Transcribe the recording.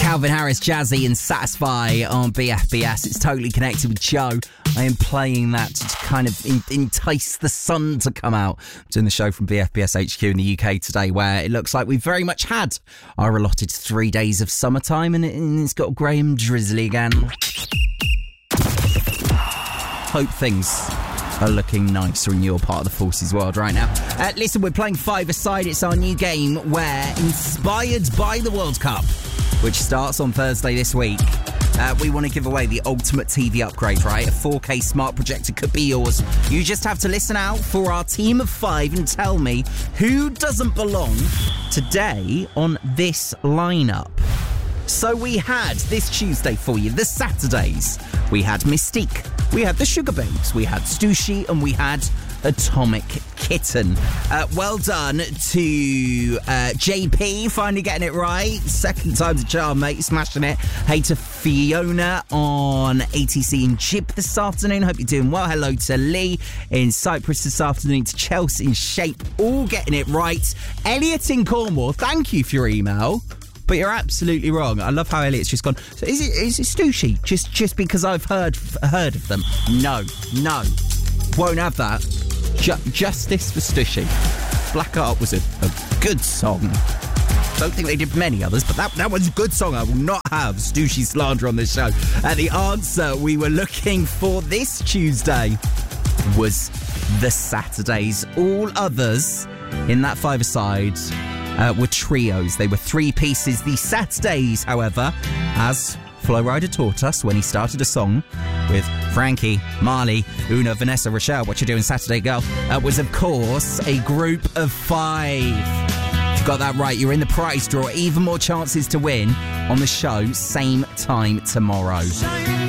Calvin Harris, Jazzy and Satisfy on BFBS. It's Totally Connected with Joe. I am playing that to kind of entice the sun to come out. I'm doing the show from BFBS HQ in the UK today, where it looks like we've very much had our allotted 3 days of summertime, and it's got grey and drizzly again. Hope things are looking nicer in your part of the Forces world right now. Listen, we're playing Five-A-Side. It's our new game where, inspired by the World Cup, which starts on Thursday this week, we want to give away the ultimate TV upgrade, right? A 4K smart projector could be yours. You just have to listen out for our team of 5 and tell me who doesn't belong today on this lineup. So we had this Tuesday for you, the Saturdays. We had Mystique, we had the Sugar Babes, we had Stussy, and we had Atomic Kitten. Well done to JP, finally getting it right. Second time's a charm, mate, smashing it. Hey to Fiona on ATC in Jib this afternoon. Hope you're doing well. Hello to Lee in Cyprus this afternoon. To Chelsea in Shape, all getting it right. Elliot in Cornwall, thank you for your email. But you're absolutely wrong. I love how Elliot's just gone, so is it Stussy? Just because I've heard of them? No. Won't have that. Justice for Stussy. Black Art was a good song. Don't think they did many others, but that was a good song. I will not have Stussy slander on this show. The answer we were looking for this Tuesday was the Saturdays. All others in that five-a-side were trios. They were 3 pieces. The Saturdays, however, as Flo Rida taught us when he started a song with Frankie, Marley, Una, Vanessa, Rochelle, What You Doing Saturday Girl, was of course a group of 5. If you got that right, you're in the prize draw. Even more chances to win on the show same time tomorrow.